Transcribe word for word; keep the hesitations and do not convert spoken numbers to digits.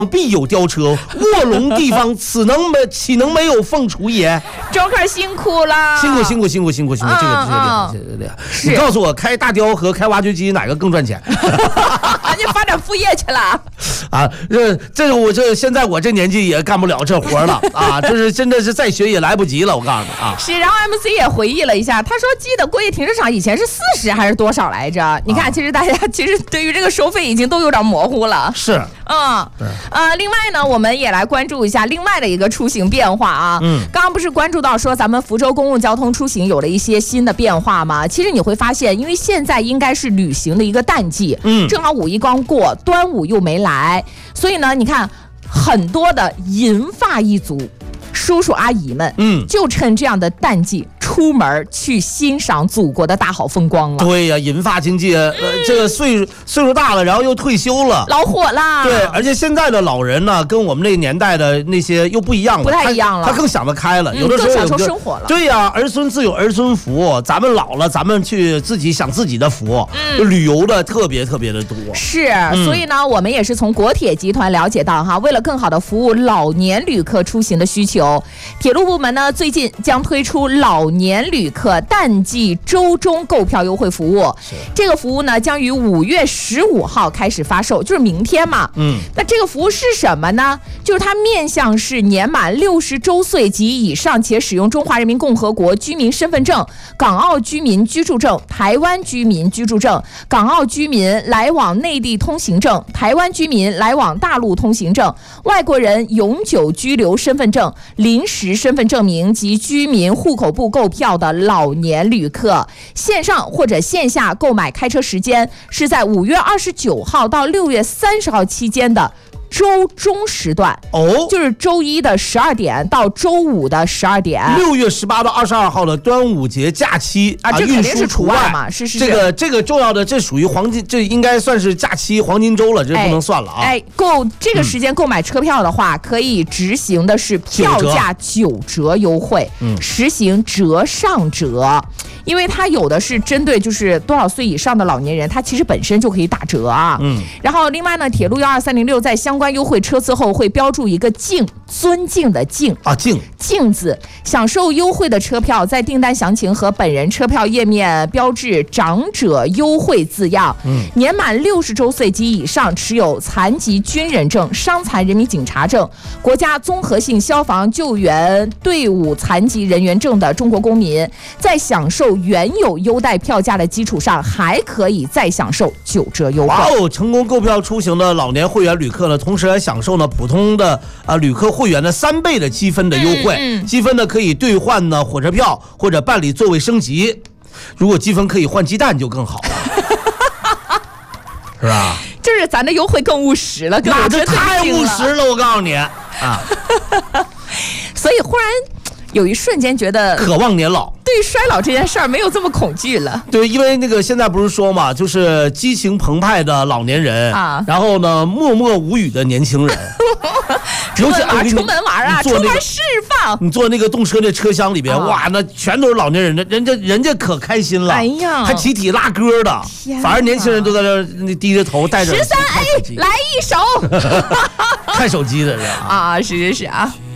必有雕车，卧龙地方，此能没岂能没有凤雏也？ 周克辛苦了， 辛苦辛苦辛苦辛苦辛苦，这个这个厉害，这个厉害。你告诉我，开大雕和开挖掘机哪个更赚钱？ 你发展副业去了啊？这这我这现在我这年纪也干不了这活了啊！就是真的是再学也来不及了，我告诉你啊。 是，然后 M C 也回忆了一下，他说记得过夜停车场以前是四十还是多少来着？你看，啊、其实大家其实对于这个收费已经都有点模糊了。 是， 嗯，呃，另外呢，我们也来关注一下另外的一个出行变化啊。嗯，刚刚不是关注到说咱们福州公共交通出行有了一些新的变化吗？其实你会发现，因为现在应该是旅行的一个淡季，嗯，正好五一刚过，端午又没来，所以呢，你看很多的银发一族。叔叔阿姨们，嗯，就趁这样的淡季出门去欣赏祖国的大好风光了。 对呀、啊，银发经济，呃，这个岁数岁数大了，然后又退休了， 老火啦。 对，而且现在的老人呢，跟我们那个年代的那些又不一样了， 不太一样了。 他, 他更想得开了， 嗯、 有的时候有更享受生活了。 对呀、啊，儿孙自有儿孙福，咱们老了，咱们去自己享自己的福，嗯，旅游的特别特别的多。 是，嗯、所以呢，我们也是从国铁集团了解到哈，为了更好的服务老年旅客出行的需求，铁路部门呢最近将推出老年旅客淡季周中购票优惠服务。这个服务呢将于五月十五号开始发售，就是明天嘛。嗯，那这个服务是什么呢？就是它面向是年满六十周岁及以上且使用中华人民共和国居民身份证、港澳居民居住证、台湾居民居住证、港澳居民来往内地通行证、台湾居民来往大陆通行证、外国人永久居留身份证、临时身份证明及居民户口簿购票的老年旅客，线上或者线下购买开车时间是在五月二十九号到六月三十号期间的周中时段哦，就是周一的十二点到周五的十二点。 六月十八到二十二号的端午节假期啊，这肯定是除外嘛，是是是。这个这个重要的，这属于黄金，这应该算是假期黄金周了，这不能算了啊。 哎，购这个时间购买车票的话，嗯、可以执行的是票价九折优惠，嗯，实行折上折。因为它有的是针对就是多少岁以上的老年人，它其实本身就可以打折啊。嗯，然后另外呢，铁路幺二三零六在相关优惠车次后会标注一个敬，尊敬的敬啊敬敬字，享受优惠的车票在订单详情和本人车票页面标志长者优惠字样。嗯，年满六十周岁及以上，持有残疾军人证、伤残人民警察证、国家综合性消防救援队伍残疾人员证的中国公民，在享受原有优待票价的基础上，还可以再享受九折优惠。 哇哦！成功购票出行的老年会员旅客呢，同时还享受呢普通的啊、呃、旅客会员的三倍的积分的优惠。嗯嗯、积分呢可以兑换呢火车票或者办理座位升级。如果积分可以换鸡蛋就更好了，是吧？ 就是咱的优惠更务实了， 那这太务实了，我告诉你啊！ 所以忽然有一瞬间觉得渴望年老。 对衰老这件事儿没有这么恐惧了。 对，因为那个现在不是说嘛，就是激情澎湃的老年人啊，然后呢默默无语的年轻人。 出门玩，出门玩啊，出门释放。 你坐那个动车那车厢里边，啊、哇，那全都是老年人，人家人家可开心了，哎呀，还集体拉歌的，反而年轻人都在这低着头带着十三 A 来一首， 看手机的人啊，是是是啊。